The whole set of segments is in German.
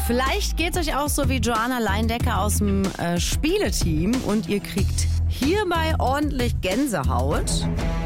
Vielleicht geht es euch auch so wie Joanna Leindecker aus dem Spieleteam und ihr kriegt hierbei ordentlich Gänsehaut.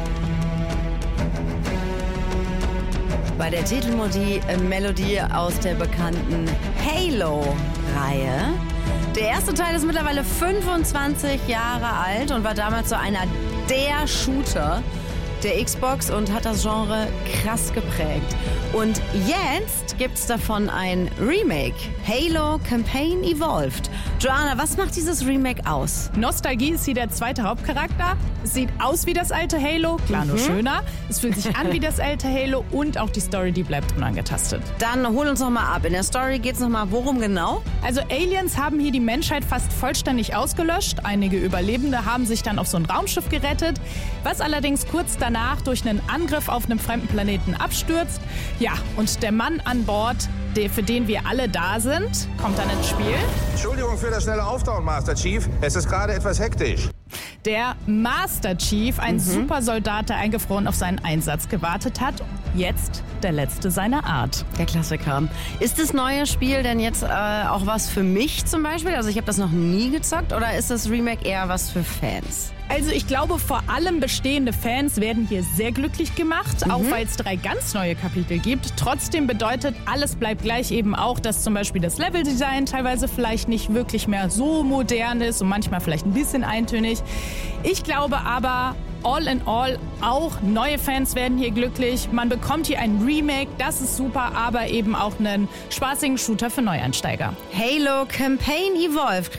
Bei der Titelmelodie aus der bekannten Halo-Reihe. Der erste Teil ist mittlerweile 25 Jahre alt und war damals so einer der Shooter der Xbox und hat das Genre krass geprägt. Und jetzt gibt's davon ein Remake. Halo Campaign Evolved. Joanna, was macht dieses Remake aus? Nostalgie ist hier der zweite Hauptcharakter. Es sieht aus wie das alte Halo, klar, nur schöner. Es fühlt sich an wie das alte Halo und auch die Story, die bleibt unangetastet. Dann hol uns noch mal ab. In der Story geht's noch mal worum genau? Also Aliens haben hier die Menschheit fast vollständig ausgelöscht. Einige Überlebende haben sich dann auf so ein Raumschiff gerettet, was allerdings kurz danach durch einen Angriff auf einem fremden Planeten abstürzt. Ja, und der Mann an Bord, für den wir alle da sind, kommt dann ins Spiel. Entschuldigung für das schnelle Auftauchen, Master Chief. Es ist gerade etwas hektisch. Der Master Chief, ein Supersoldat, der eingefroren auf seinen Einsatz gewartet hat. Jetzt der letzte seiner Art. Der Klassiker. Ist das neue Spiel denn jetzt auch was für mich zum Beispiel? Also ich habe das noch nie gezockt. Oder ist das Remake eher was für Fans? Also ich glaube, vor allem bestehende Fans werden hier sehr glücklich gemacht, auch weil es 3 ganz neue Kapitel gibt. Trotzdem bedeutet, alles bleibt gleich eben auch, dass zum Beispiel das Leveldesign teilweise vielleicht nicht wirklich mehr so modern ist und manchmal vielleicht ein bisschen eintönig. Ich glaube aber, all in all, auch neue Fans werden hier glücklich. Man bekommt hier ein Remake, das ist super, aber eben auch einen spaßigen Shooter für Neueinsteiger. Halo Campaign Evolved